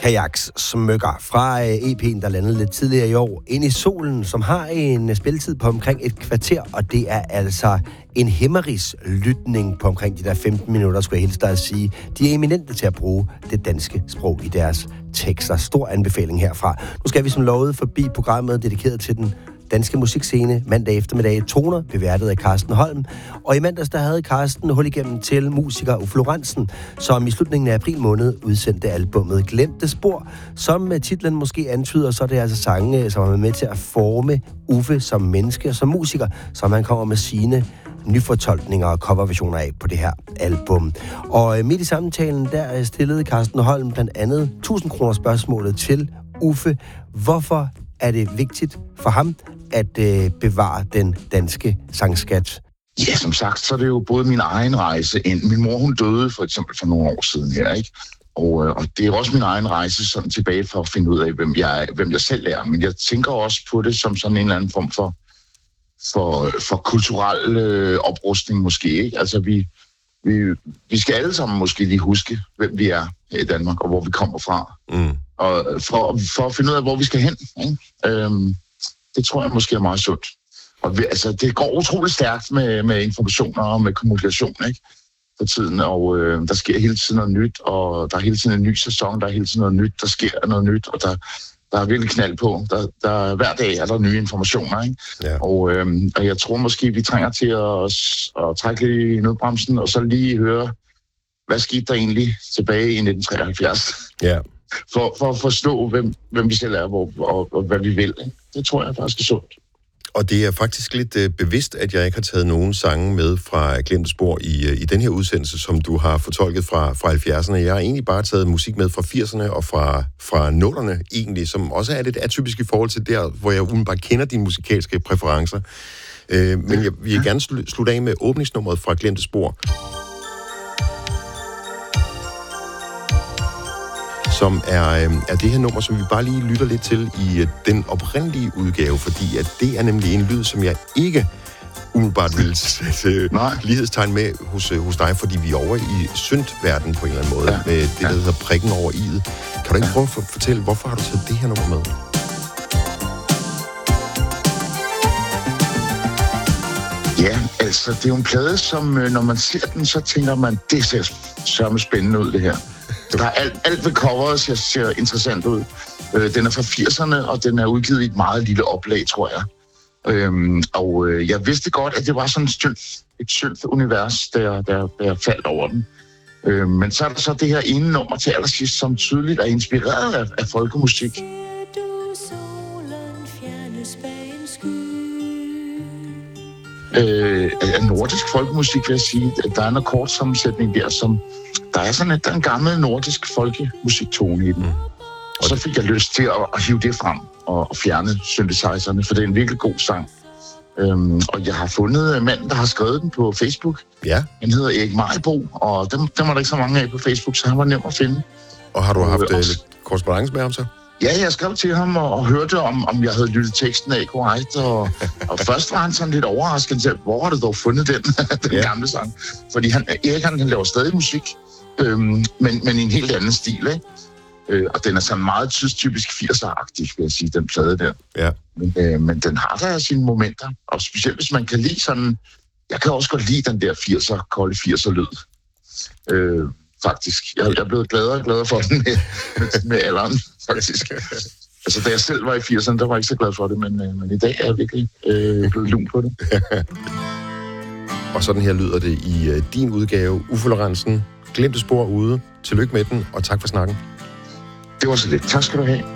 Kajaks Smykker fra EP'en, der landede lidt tidligere i år, Ind i solen, som har en spilletid på omkring et kvarter, og det er altså en himmerigslytning på omkring de der 15 minutter, skulle jeg hilse dig at sige. De er eminente til at bruge det danske sprog i deres tekster. Stor anbefaling herfra. Nu skal vi som lovet forbi programmet dedikeret til den danske musikscene mandag eftermiddag. Toner beværtet af Carsten Holm. Og i mandags der havde Carsten hul igennem til musiker Uffe Lorentzen, som i slutningen af april måned udsendte albummet Glemte Spor. Som titlen måske antyder, så er det altså sange, som er med til at forme Uffe som menneske og som musiker, som han kommer med sine nyfortolkninger og coverversioner af på det her album. Og midt i samtalen, der stillede Carsten Holm blandt andet 1000 kroner spørgsmålet til Uffe. Hvorfor er det vigtigt for ham at bevare den danske sangskat? Ja, som sagt, så er det jo både min egen rejse ind. Min mor, hun døde for eksempel for nogle år siden her, ikke? Og det er også min egen rejse sådan tilbage for at finde ud af, hvem jeg selv er. Men jeg tænker også på det som sådan en eller anden form for kulturel oprustning måske, ikke? Altså vi skal alle sammen måske lige huske, hvem vi er her i Danmark, og hvor vi kommer fra. Og for at finde ud af, hvor vi skal hen, ikke? Det tror jeg måske er meget sundt. Og det går utroligt stærkt med informationer og med kommunikation, ikke? For tiden, og der sker hele tiden noget nyt, og der er hele tiden en ny sæson, der er hele tiden noget nyt, der sker noget nyt, og der er virkelig knald på. Der hver dag er der nye informationer, ikke? Ja. Og jeg tror måske, vi trænger til at trække lidt i nødbremsen, og så lige høre, hvad skete der egentlig tilbage i 1973? Ja. For at forstå, hvem vi selv er, og hvad vi vil. Ikke? Det tror jeg faktisk er sundt. Og det er faktisk lidt bevidst, at jeg ikke har taget nogen sange med fra Glemte Spor i den her udsendelse, som du har fortolket fra 70'erne. Jeg har egentlig bare taget musik med fra 80'erne og fra 0'erne egentlig, som også er lidt atypisk i forhold til der, hvor jeg umiddelbart kender dine musikalske præferencer. Men jeg vil gerne slutte af med åbningsnummeret fra Glemte Spor, som er det her nummer, som vi bare lige lytter lidt til i den oprindelige udgave, fordi at det er nemlig en lyd, som jeg ikke umiddelbart vil sætte lighedstegn med hos dig, fordi vi er over i syntverden på en eller anden måde, med det, der hedder prikken over i'et. Kan du ikke prøve at fortælle, hvorfor har du taget det her nummer med? Ja, altså, det er jo en plade, som når man ser den, så tænker man, det ser sørme spændende ud, det her. Der er alt ved coveret ser interessant ud. Den er fra 80'erne, og den er udgivet i et meget lille oplag, tror jeg. Jeg vidste godt, at det var sådan et synth univers, der faldt over den. Men så er der så det her ene nummer til allersidst, som tydeligt er inspireret af folkemusik. Af nordisk folkemusik, vil jeg sige. Der er en akkordsammensætning der, som der er sådan en gammel nordisk folkemusiktone i den. Og så fik jeg lyst til at hive det frem og fjerne synthesizerne, for det er en virkelig god sang. Og jeg har fundet manden, der har skrevet den på Facebook. Ja. Han hedder Erik Majbo, og dem var der ikke så mange af på Facebook, så han var nem at finde. Og har du haft lidt korrespondance med ham så? Ja, jeg skrev til ham og hørte, om jeg havde lyttet teksten af korrekt, og først var han sådan lidt overrasket til, hvor har du dog fundet den gamle sang? Fordi Erik han laver stadig musik, men i en helt anden stil, ikke? Og den er sådan meget tidstypisk 80'er-agtig, vil jeg sige, den plade der. Ja. Men den har der sine momenter, og specielt hvis man kan lide sådan, jeg kan også godt lide den der 80'er, kolde 80'er-lyd. Faktisk. Jeg er blevet gladere og gladere for den med alderen, faktisk. Altså, da jeg selv var i 80'erne, der var jeg ikke så glad for det, men i dag er jeg virkelig blevet lun på det. Og sådan her lyder det i din udgave. Uffe Lorentzen, Glemte Spor ude. Tillykke med den, og tak for snakken. Det var så lidt. Tak skal du have.